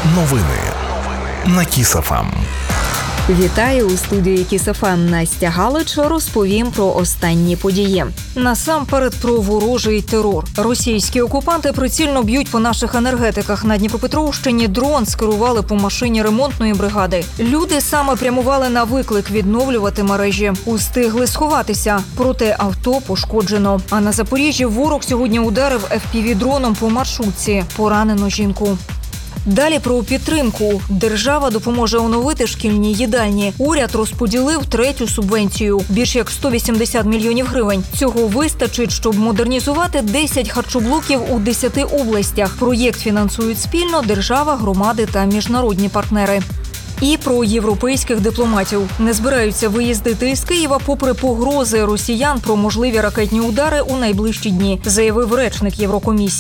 Новини на Kiss FM. Вітаю, у студії Kiss FM Настя Галич. Розповім про останні події. Насамперед про ворожий терор. Російські окупанти прицільно б'ють по наших енергетиках. На Дніпропетровщині дрон скерували по машині ремонтної бригади. Люди саме прямували на виклик відновлювати мережі. Устигли сховатися, проте авто пошкоджено. А на Запоріжжі ворог сьогодні ударив FPV-дроном по маршрутці. Поранено жінку. Далі про підтримку. Держава допоможе оновити шкільні їдальні. Уряд розподілив третю субвенцію – більш як 180 мільйонів гривень. Цього вистачить, щоб модернізувати 10 харчоблоків у 10 областях. Проєкт фінансують спільно держава, громади та міжнародні партнери. І про європейських дипломатів. Не збираються виїздити із Києва попри погрози росіян про можливі ракетні удари у найближчі дні, заявив речник Єврокомісії.